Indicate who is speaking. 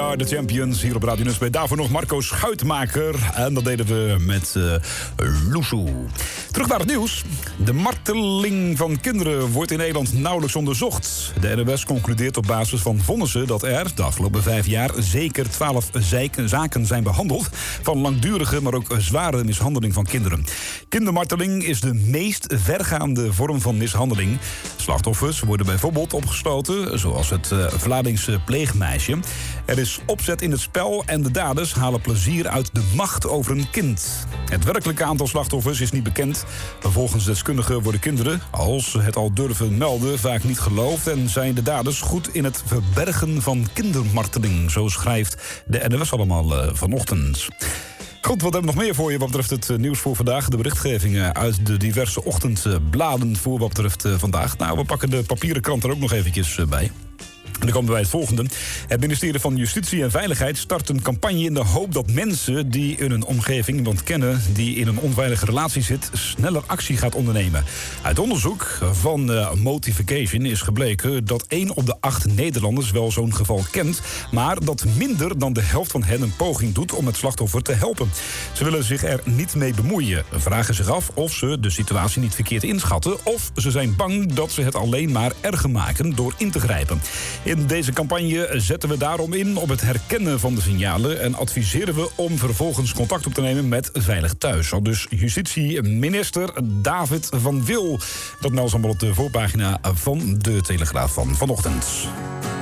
Speaker 1: Are The Champions hier op Radio Nunspeet. Daarvoor nog Marco Schuitmaker. En dat deden we met Loesoe. Terug naar het nieuws. De marteling van kinderen wordt in Nederland nauwelijks onderzocht. De NOS concludeert op basis van vonnissen dat er de afgelopen 5 jaar zeker 12 zaken zijn behandeld van langdurige, maar ook zware mishandeling van kinderen. Kindermarteling is de meest vergaande vorm van mishandeling. Slachtoffers worden bijvoorbeeld opgesloten, zoals het Vlaardingse pleegmeisje. Er is opzet in het spel en de daders halen plezier uit de macht over een kind. Het werkelijke aantal slachtoffers is niet bekend. Volgens deskundigen worden kinderen, als ze het al durven melden, vaak niet geloofd en zijn de daders goed in het verbergen van kindermarteling. Zo schrijft de NOS allemaal vanochtend. Goed, wat hebben we nog meer voor je wat betreft het nieuws voor vandaag? De berichtgevingen uit de diverse ochtendbladen voor wat betreft vandaag. Nou, we pakken de papieren krant er ook nog eventjes bij. En dan komen we bij het volgende. Het ministerie van Justitie en Veiligheid start een campagne in de hoop dat mensen die in hun omgeving iemand kennen die in een onveilige relatie zit, sneller actie gaat ondernemen. Uit onderzoek van Motification is gebleken dat 1 op de 8 Nederlanders wel zo'n geval kent, maar dat minder dan de helft van hen een poging doet om het slachtoffer te helpen. Ze willen zich er niet mee bemoeien, vragen zich af of ze de situatie niet verkeerd inschatten of ze zijn bang dat ze het alleen maar erger maken door in te grijpen. In deze campagne zetten we daarom in op het herkennen van de signalen en adviseren we om vervolgens contact op te nemen met Veilig Thuis. Al dus justitieminister David van Wil. Dat meldt allemaal op de voorpagina van de Telegraaf van vanochtend.